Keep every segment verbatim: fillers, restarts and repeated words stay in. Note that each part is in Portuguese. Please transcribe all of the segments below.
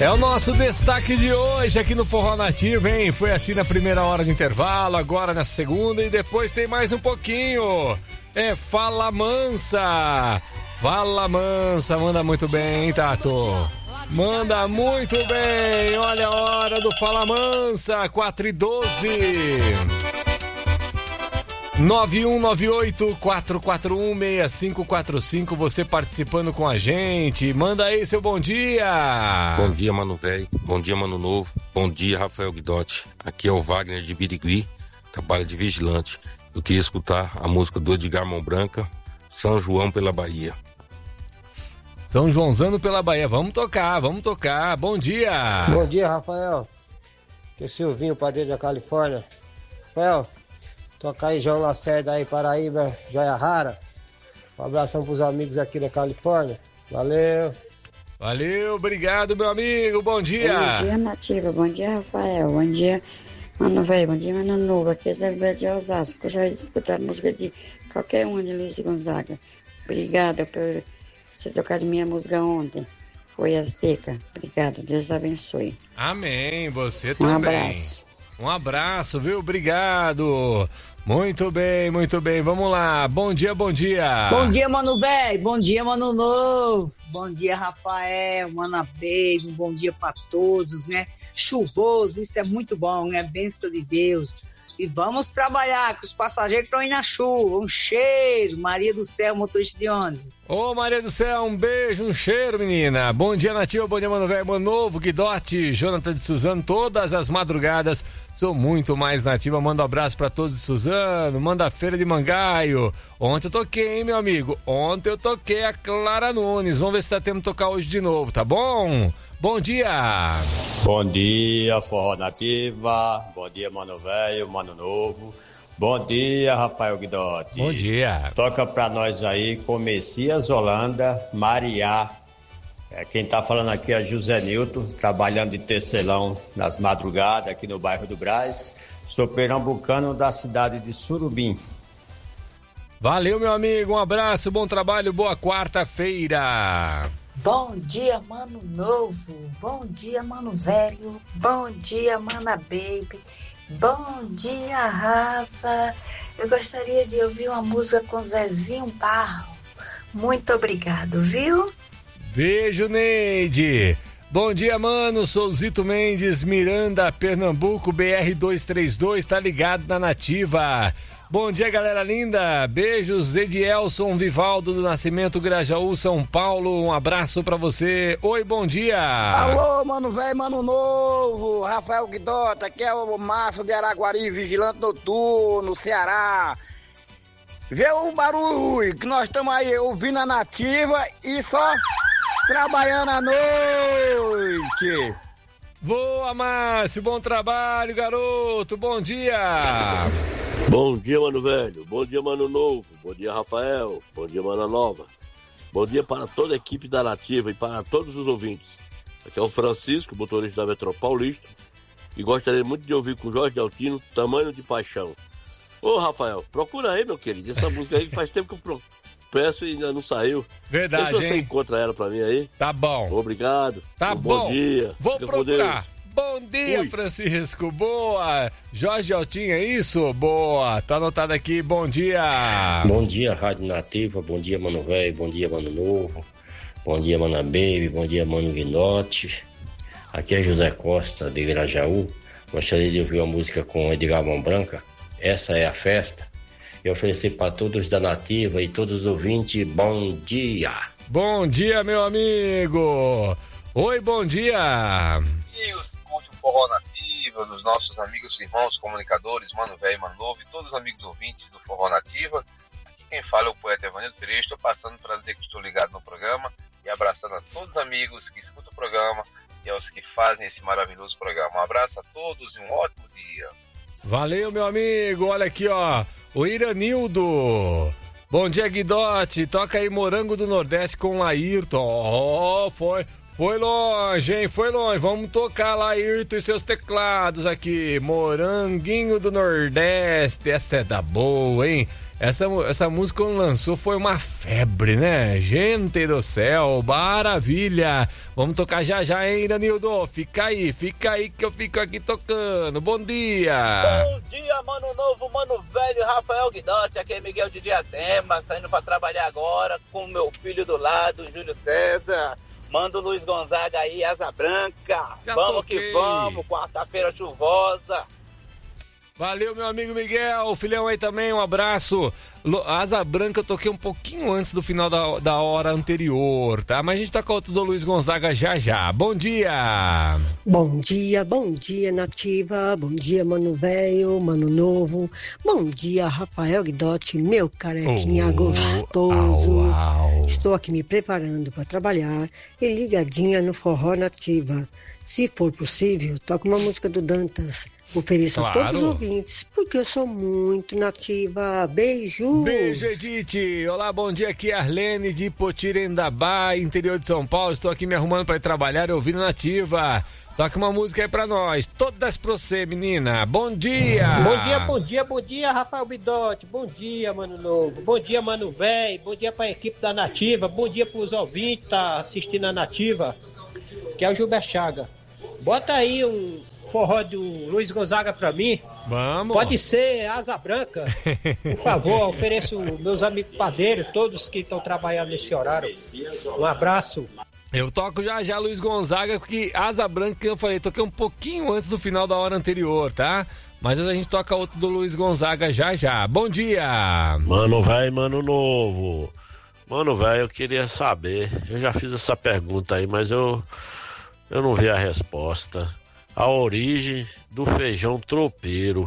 É o nosso destaque de hoje aqui no Forró Nativo, hein? Foi assim na primeira hora de intervalo, agora na segunda e depois tem mais um pouquinho. É Fala Mansa. Fala Mansa, manda muito bem, hein, Tato? Manda muito bem. Olha a hora do Fala Mansa, quatro e doze. nove um nove oito, quatro quatro um, seis cinco quatro cinco, você participando com a gente. Manda aí seu bom dia. Bom dia, mano velho. Bom dia, mano novo. Bom dia, Rafael Guidotti. Aqui é o Wagner de Birigui, trabalho de vigilante. Eu queria escutar a música do Edgar Mão Branca, São João pela Bahia. São Joãozano pela Bahia. Vamos tocar, vamos tocar. Bom dia. Bom dia, Rafael. Que é Silvinho, padrinho da Califórnia. Rafael, toca aí João Lacerda aí, Paraíba, Joia Rara. Um abração pros amigos aqui da Califórnia. Valeu. Valeu, obrigado, meu amigo. Bom dia. Bom dia, Nativa. Bom dia, Rafael. Bom dia, mano velho. Bom dia, mano novo. Aqui é Zé Roberto de Osasco. Gostaria de escutar a música de qualquer um de Luiz Gonzaga. Obrigada por você tocar de minha música ontem. Foi a seca. Obrigado. Deus abençoe. Amém. Você Um também. abraço. Um abraço, viu? Obrigado. Muito bem, muito bem. Vamos lá. Bom dia, bom dia. Bom dia, mano velho. Bom dia, mano novo. Bom dia, Rafael, mana baby. Um bom dia pra todos, né? Chuvoso, isso é muito bom, né? Bênção de Deus. E vamos trabalhar, que os passageiros estão aí na chuva. Um cheiro, Maria do Céu, motorista de ônibus. Ô, Maria do Céu, um beijo, um cheiro, menina. Bom dia, Nativa, bom dia, mano velho, mano novo, Guidotti, Jonathan de Suzano, todas as madrugadas. Sou muito mais nativa, manda um abraço pra todos de Suzano, manda a Feira de Mangaio. Ontem eu toquei, hein, meu amigo? Ontem eu toquei a Clara Nunes. Vamos ver se tá tendo que tocar hoje de novo, tá bom? Bom dia! Bom dia, Forró Nativa. Bom dia, mano velho, mano novo. Bom dia, Rafael Guidotti. Bom dia. Toca pra nós aí com Messias Holanda, Mariá. É, quem tá falando aqui é José Nilton, trabalhando de tecelão nas madrugadas aqui no bairro do Brás. Sou pernambucano da cidade de Surubim. Valeu, meu amigo, um abraço, bom trabalho, boa quarta-feira. Bom dia, mano novo. Bom dia, mano velho. Bom dia, mana baby. Bom dia, Rafa. Eu gostaria de ouvir uma música com Zezinho Barro. Muito obrigado, viu? Beijo, Neide. Bom dia, mano. Sou Zito Mendes, Miranda, Pernambuco, B R duzentos e trinta e dois, tá ligado na Nativa. Bom dia, galera linda. Beijos, Edielson Vivaldo do Nascimento, Grajaú, São Paulo. Um abraço pra você. Oi, bom dia. Alô, mano velho, mano novo. Rafael Guidota, aqui é o Márcio de Araguari, vigilante noturno, Ceará. Vê o barulho que nós estamos aí ouvindo a Nativa e só trabalhando à noite. Boa, Márcio. Bom trabalho, garoto. Bom dia. Bom dia, mano velho. Bom dia, mano novo. Bom dia, Rafael. Bom dia, mana nova. Bom dia para toda a equipe da Nativa e para todos os ouvintes. Aqui é o Francisco, motorista da Metropaulista, e gostaria muito de ouvir com o Jorge Altino, Tamanho de Paixão. Ô, Rafael, procura aí, meu querido, essa música aí que faz tempo que eu peço e ainda não saiu. Verdade, Deixa você hein? encontra ela pra mim aí. Tá bom. Obrigado. Tá um bom. Bom dia. Vou Fica procurar. Bom dia, Ui. Francisco. Boa. Jorge Altinho, é isso? Boa. Tá anotado aqui. Bom dia. Bom dia, Rádio Nativa. Bom dia, mano velho. Bom dia, mano novo. Bom dia, mana baby. Bom dia, mano Guinote. Aqui é José Costa, de Grajaú. Gostaria de ouvir uma música com Edgar Mão Branca. Essa é a festa. E oferecer para todos da Nativa e todos os ouvintes, bom dia. Bom dia, meu amigo. Oi, bom dia. Curte o Forró Nativa, dos nossos amigos, irmãos, comunicadores, mano velho, mano novo e todos os amigos ouvintes do Forró Nativa. Aqui quem fala é o poeta Evanildo Pereira. Estou passando para dizer que estou ligado no programa e abraçando a todos os amigos que escutam o programa e aos que fazem esse maravilhoso programa. Um abraço a todos e um ótimo dia. Valeu, meu amigo. Olha aqui, ó. O Iranildo. Bom dia, Guidotti. Toca aí Morango do Nordeste com o Ayrton. Oh, foi. Foi longe, hein? Foi longe. Vamos tocar lá, Ayrton e seus teclados aqui. Moranguinho do Nordeste. Essa é da boa, hein? Essa, essa música quando lançou foi uma febre, né? Gente do céu, maravilha! Vamos tocar já já, hein, Danildo? Fica aí, fica aí que eu fico aqui tocando. Bom dia! Bom dia, mano novo, mano velho, Rafael Guidotti, aqui é Miguel de Diadema, saindo pra trabalhar agora com meu filho do lado, Júlio César. Manda o Luiz Gonzaga aí, Asa Branca. Já vamos toquei. Que vamos, quarta-feira chuvosa. Valeu, meu amigo Miguel, o filhão aí também, um abraço. Asa Branca eu toquei um pouquinho antes do final da, da hora anterior, tá? Mas a gente toca outro do Luiz Gonzaga já já. Bom dia! Bom dia, bom dia, Nativa. Bom dia, mano velho, mano novo. Bom dia, Rafael Guidotti, meu carequinha oh, gostoso. Au, au. Estou aqui me preparando para trabalhar e ligadinha no Forró Nativa. Se for possível, toque uma música do Dantas. Ofereço claro. A todos os ouvintes, porque eu sou muito nativa. Beijo! Beijo, Edith! Olá, bom dia, aqui é Arlene de Potirendabá, interior de São Paulo. Estou aqui me arrumando para ir trabalhar e ouvindo Nativa. Toca uma música aí pra nós. Todas pra você, menina. Bom dia! Bom dia, bom dia, bom dia, Rafael Bidotti. Bom dia, mano novo. Bom dia, mano velho. Bom dia pra equipe da Nativa. Bom dia pros ouvintes que tá assistindo a Nativa. Que é o Gilberto Chaga. Bota aí um forró do Luiz Gonzaga pra mim. Vamos. Pode ser Asa Branca. Por favor, ofereço meus amigos padeiros, todos que estão trabalhando nesse horário. Um abraço. Eu toco já já Luiz Gonzaga, porque Asa Branca, que eu falei, toquei um pouquinho antes do final da hora anterior, tá? Mas a gente toca outro do Luiz Gonzaga já já. Bom dia! Mano velho, mano novo. Mano velho, eu queria saber, eu já fiz essa pergunta aí, mas eu, eu não vi a resposta. A origem do feijão tropeiro.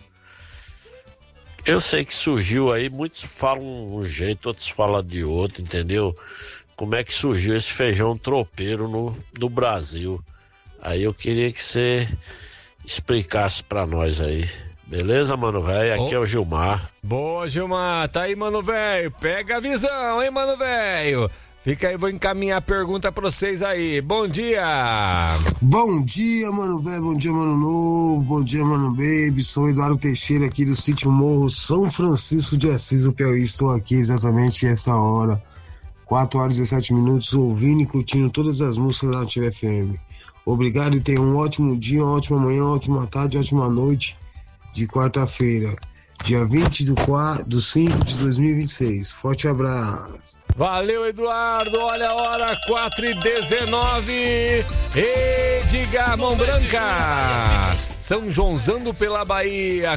Eu sei que surgiu aí, muitos falam um jeito, outros falam de outro, entendeu? Como é que surgiu esse feijão tropeiro no, no Brasil? Aí eu queria que você explicasse pra nós aí. Beleza, mano velho? Aqui oh. é o Gilmar. Boa, Gilmar. Tá aí, mano velho. Pega a visão, hein, mano velho? Fica aí, vou encaminhar a pergunta pra vocês aí. Bom dia! Bom dia, mano velho. Bom dia, mano novo. Bom dia, mano baby. Sou Eduardo Teixeira aqui do Sítio Morro, São Francisco de Assis, no Piauí. Estou aqui exatamente essa hora. quatro horas e dezessete minutos, ouvindo e curtindo todas as músicas da Nativa F M. Obrigado e tenha um ótimo dia, uma ótima manhã, uma ótima tarde, uma ótima noite de quarta-feira, dia vinte do cinco de dois mil e vinte e seis. Forte abraço. Valeu, Eduardo. Olha a hora, quatro e dezenove. Edgar Mão Branca. São Joãozando pela Bahia.